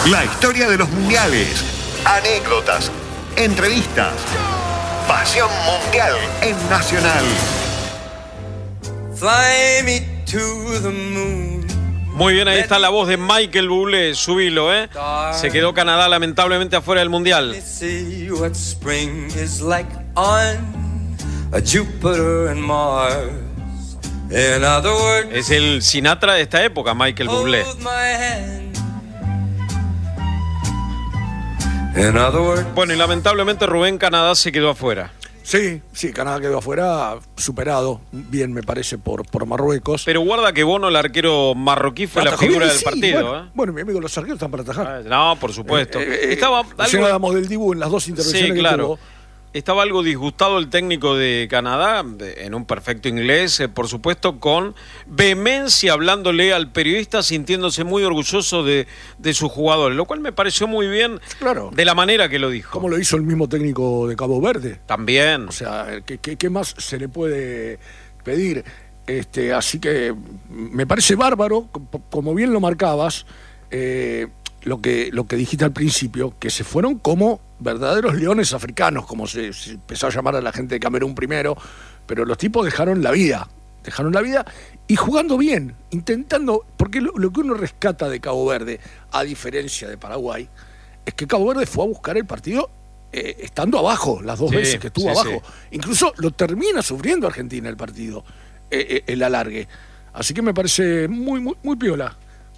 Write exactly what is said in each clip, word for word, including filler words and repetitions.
La historia de los mundiales, anécdotas, entrevistas, pasión mundial en Nacional. Fly me to the moon. Muy bien, ahí está la voz de Michael Bublé, subilo, ¿eh? Se quedó Canadá lamentablemente afuera del Mundial. Es el Sinatra de esta época, Michael Bublé. Bueno, y lamentablemente Rubén, Canadá se quedó afuera. Sí, sí, Canadá quedó afuera, superado, bien me parece, por, por Marruecos. Pero guarda que Bono, el arquero marroquí, fue la figura del sí, partido. Bueno, ¿eh? bueno, mi amigo, los arqueros están para atajar. No, por supuesto. Eh, eh, Estaba si algo... hablamos del Dibu en las dos intervenciones sí, claro. que tuvo. Estaba algo disgustado el técnico de Canadá, en un perfecto inglés, eh, por supuesto, con vehemencia hablándole al periodista, sintiéndose muy orgulloso de, de sus jugadores, lo cual me pareció muy bien, claro, de la manera que lo dijo. Como lo hizo el mismo técnico de Cabo Verde. También. O sea, ¿qué, qué, qué más se le puede pedir? Este, así que me parece bárbaro, como bien lo marcabas, eh, lo que, lo que dijiste al principio, que se fueron como verdaderos leones africanos, como se, se empezó a llamar a la gente de Camerún primero, pero los tipos dejaron la vida, dejaron la vida y jugando bien, intentando, porque lo, lo que uno rescata de Cabo Verde, a diferencia de Paraguay, es que Cabo Verde fue a buscar el partido eh, estando abajo, las dos sí, veces que estuvo sí, abajo. Sí. Incluso lo termina sufriendo Argentina el partido, eh, eh, el alargue. Así que me parece muy, muy, muy piola.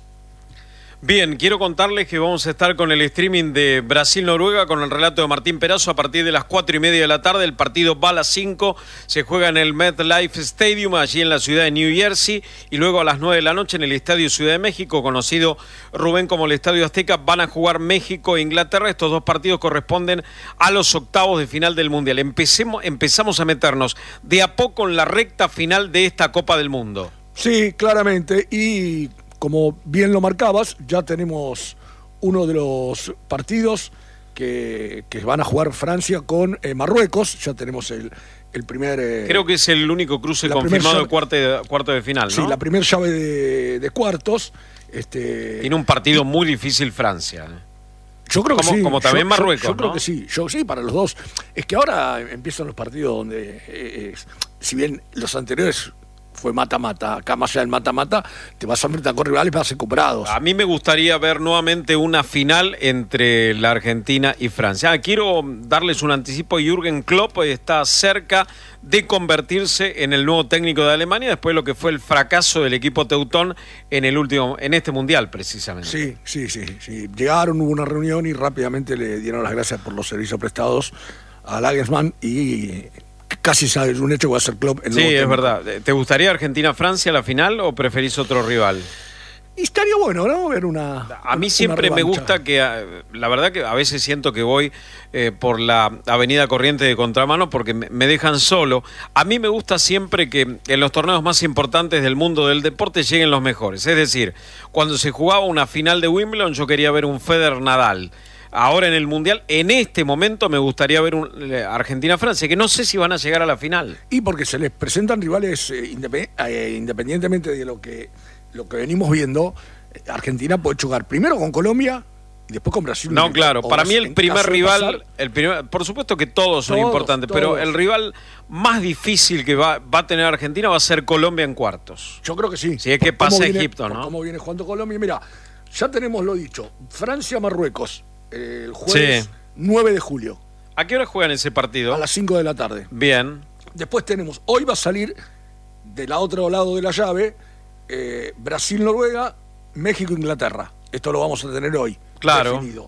Bien, quiero contarles que vamos a estar con el streaming de Brasil-Noruega con el relato de Martín Perazo a partir de las cuatro y media de la tarde. El partido va a las cinco, se juega en el MetLife Stadium, allí en la ciudad de New Jersey, y luego a las nueve de la noche en el Estadio Ciudad de México, conocido, Rubén, como el Estadio Azteca, van a jugar México e Inglaterra. Estos dos partidos corresponden a los octavos de final del Mundial. Empecemos, empezamos a meternos de a poco en la recta final de esta Copa del Mundo. Sí, claramente, y como bien lo marcabas, ya tenemos uno de los partidos que, que van a jugar Francia con eh, Marruecos. Ya tenemos el, el primer... Eh, Creo que es el único cruce confirmado de cuarto, de cuarto de final, ¿no? Sí, la primera llave de, de cuartos. Este, Tiene un partido y, muy difícil Francia. Yo creo que como, sí. Como también yo, Marruecos, Yo, yo creo ¿no? que sí. Yo sí, para los dos. Es que ahora empiezan los partidos donde, eh, si bien los anteriores fue mata-mata, acá más allá del mata-mata, te vas a enfrentar con rivales más recuperados. A mí me gustaría ver nuevamente una final entre la Argentina y Francia. Ah, quiero darles un anticipo. Jürgen Klopp está cerca de convertirse en el nuevo técnico de Alemania después de lo que fue el fracaso del equipo teutón en el último, en este mundial precisamente. Sí, sí, sí, sí. Llegaron, hubo una reunión y rápidamente le dieron las gracias por los servicios prestados a Nagelsmann y casi sabes un hecho que va a ser Klopp. Sí, es técnico. Verdad. ¿Te gustaría Argentina-Francia la final o preferís otro rival? Y estaría bueno, ¿no? Ver una A mí siempre me gusta que, la verdad que a veces siento que voy eh, por la avenida Corrientes de contramano porque me, me dejan solo. A mí me gusta siempre que en los torneos más importantes del mundo del deporte lleguen los mejores. Es decir, cuando se jugaba una final de Wimbledon yo quería ver un Federer-Nadal. Ahora en el Mundial, en este momento me gustaría ver un Argentina-Francia, que no sé si van a llegar a la final. Y porque se les presentan rivales, eh, independ eh, independientemente de lo que, lo que venimos viendo, Argentina puede chocar primero con Colombia y después con Brasil. No, claro, para mí el primer rival, el primer, por supuesto que todos son todos, importantes, todos. Pero el rival más difícil que va, va a tener Argentina va a ser Colombia en cuartos. Yo creo que sí. Si es que pasa Egipto, ¿no? ¿Cómo viene jugando Colombia? Mira, ya tenemos lo dicho, Francia-Marruecos. El jueves sí. nueve de julio. ¿A qué hora juegan ese partido? A las cinco de la tarde. Bien. Después tenemos, hoy va a salir del otro lado de la llave, eh, Brasil-Noruega, México-Inglaterra. Esto lo vamos a tener hoy. Claro. Definido.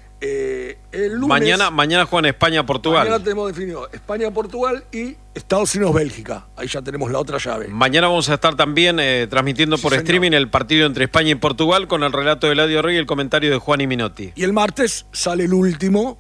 Eh, el lunes, mañana, mañana juegan España-Portugal. Mañana tenemos definido España-Portugal y Estados Unidos-Bélgica. Ahí ya tenemos la otra llave. Mañana vamos a estar también eh, transmitiendo sí, por señor. streaming el partido entre España y Portugal con el relato de Eladio Rey y el comentario de Juan y Minotti. Y el martes sale el último,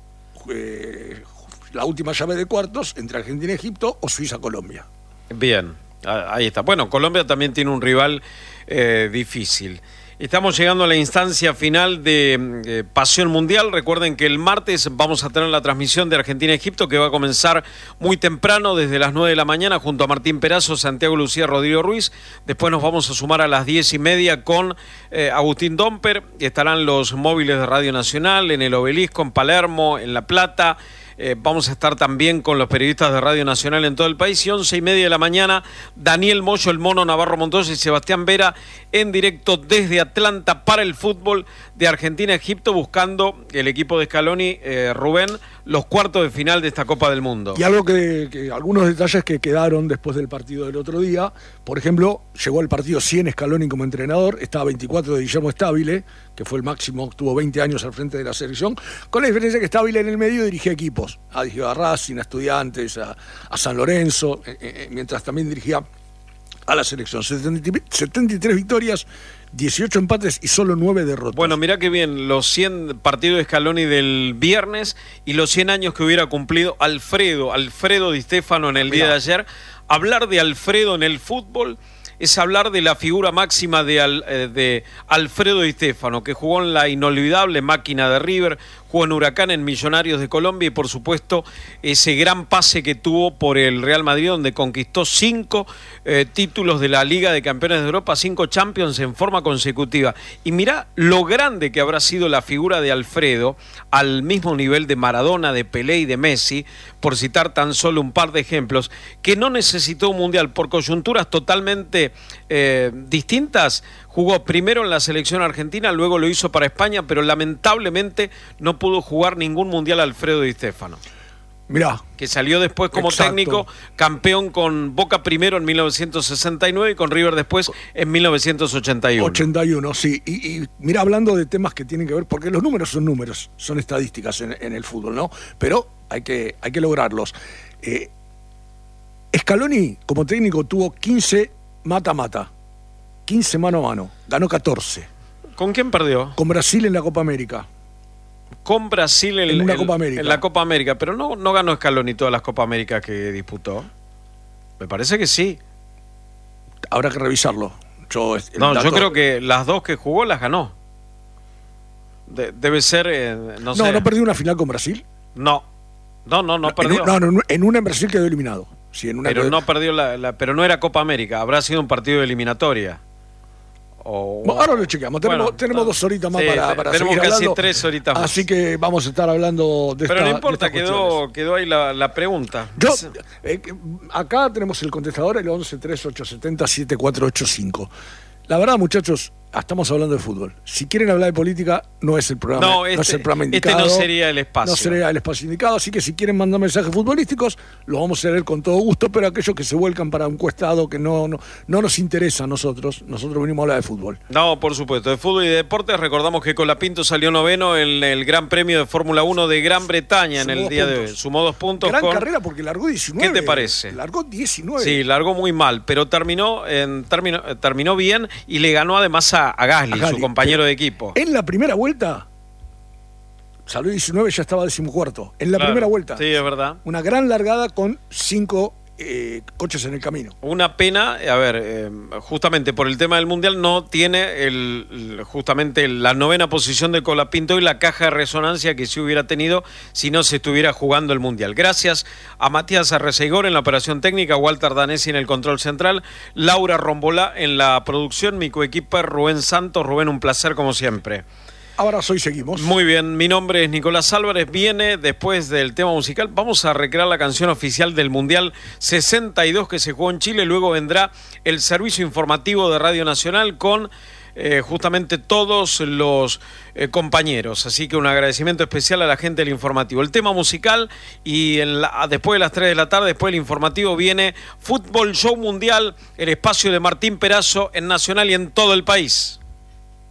eh, la última llave de cuartos entre Argentina y Egipto o Suiza-Colombia. Bien, ahí está. Bueno, Colombia también tiene un rival eh, difícil. Estamos llegando a la instancia final de eh, Pasión Mundial. Recuerden que el martes vamos a tener la transmisión de Argentina-Egipto, que va a comenzar muy temprano, desde las nueve de la mañana, junto a Martín Perazo, Santiago Lucía, Rodrigo Ruiz. Después nos vamos a sumar a las diez y media con eh, Agustín Domper. Estarán los móviles de Radio Nacional en el Obelisco, en Palermo, en La Plata. Eh, vamos a estar también con los periodistas de Radio Nacional en todo el país. Y once y media de la mañana, Daniel Moyo, el Mono, Navarro Montoya y Sebastián Vera en directo desde Atlanta para el fútbol de Argentina-Egipto, buscando el equipo de Scaloni, eh, Rubén, los cuartos de final de esta Copa del Mundo. Y algo que, que algunos detalles que quedaron después del partido del otro día. Por ejemplo, llegó al partido cien Scaloni como entrenador, estaba veinticuatro de Guillermo Stabile, que fue el máximo, tuvo veinte años al frente de la selección, con la diferencia que Stabile en el medio dirigía equipos, a, dirigió a Racing, a Estudiantes, a, a San Lorenzo, eh, eh, mientras también dirigía a la selección. setenta y tres victorias, dieciocho empates y solo nueve derrotas. Bueno, mirá que bien, los cien partidos de Scaloni del viernes y los cien años que hubiera cumplido Alfredo, Alfredo Di Stéfano en el mirá. día de ayer. Hablar de Alfredo en el fútbol es hablar de la figura máxima de, Al, eh, de Alfredo Di Stéfano, que jugó en la inolvidable máquina de River, jugó en Huracán, en Millonarios de Colombia y por supuesto ese gran pase que tuvo por el Real Madrid, donde conquistó cinco eh, títulos de la Liga de Campeones de Europa, cinco Champions en forma consecutiva. Y mirá lo grande que habrá sido la figura de Alfredo, al mismo nivel de Maradona, de Pelé y de Messi, por citar tan solo un par de ejemplos, que no necesitó un mundial por coyunturas totalmente eh, distintas. Jugó primero en la selección argentina, luego lo hizo para España, pero lamentablemente no pudo jugar ningún mundial Alfredo Di Stéfano. Mirá. Que salió después como Exacto. técnico, campeón con Boca primero en mil novecientos sesenta y nueve y con River después en mil novecientos ochenta y uno. ochenta y uno, sí. Y, y mira, hablando de temas que tienen que ver, porque los números son números, son estadísticas en, en el fútbol, ¿no? Pero hay que, hay que lograrlos. Eh, Scaloni, como técnico, tuvo quince mata-mata. quince mano a mano, ganó catorce. ¿Con quién perdió? Con Brasil en la Copa América. Con Brasil en, en, una el, Copa América. en la Copa América, pero no, no ganó Scaloni todas las Copas Américas que disputó. Me parece que sí. Habrá que revisarlo. Yo, no, dato... yo creo que las dos que jugó las ganó. De, debe ser, eh, no, no sé. No, ¿no perdió una final con Brasil? No, no, no, no, no perdió. En un, no, no, en una en Brasil quedó eliminado. Sí, en una pero quedó... no perdió la, la, pero no era Copa América, habrá sido un partido de eliminatoria. O... Bueno, ahora lo chequeamos, tenemos, bueno, tenemos dos horitas más sí, para, para tenemos seguir casi hablando. tres horitas más. Así que vamos a estar hablando de pero esta, no importa, de quedó, quedó ahí la, la pregunta. Yo, eh, acá tenemos el contestador, el once tres ocho siete cero siete cuatro ocho cinco. La verdad, muchachos, estamos hablando de fútbol. Si quieren hablar de política, no es el programa, no, este, no es el programa indicado. Este no sería el espacio. No sería el espacio indicado, así que si quieren mandar mensajes futbolísticos, los vamos a leer con todo gusto, pero aquellos que se vuelcan para un cuestado que no, no, no nos interesa a nosotros, nosotros venimos a hablar de fútbol. No, por supuesto, de fútbol y de deportes. Recordamos que Colapinto salió noveno en el Gran Premio de Fórmula uno de Gran Bretaña en el día puntos. de hoy. Sumó dos puntos. Gran con... carrera porque largó diecinueve. ¿Qué te parece? Largó diecinueve. Sí, largó muy mal, pero terminó, en, terminó, terminó bien y le ganó además a, a Gasly, a Gasly. su compañero de equipo. En la primera vuelta salió diecinueve, ya estaba decimocuarto. En la claro, primera vuelta. Sí, es verdad. Una gran largada con cinco eh, coches en el camino. Una pena, a ver, eh, justamente por el tema del Mundial no tiene el, justamente la novena posición de Colapinto y la caja de resonancia que sí hubiera tenido si no se estuviera jugando el Mundial. Gracias a Matías Arreceigor en la operación técnica, Walter Danesi en el control central, Laura Rombolá en la producción, mi coequiper Rubén Santos. Rubén, un placer como siempre. Abrazo y seguimos. Muy bien, mi nombre es Nicolás Álvarez. Viene después del tema musical. Vamos a recrear la canción oficial del Mundial sesenta y dos que se jugó en Chile. Luego vendrá el servicio informativo de Radio Nacional con eh, justamente todos los eh, compañeros. Así que un agradecimiento especial a la gente del informativo. El tema musical y en la, después de las tres de la tarde, después del informativo, viene Fútbol Show Mundial, el espacio de Martín Perazo en Nacional y en todo el país.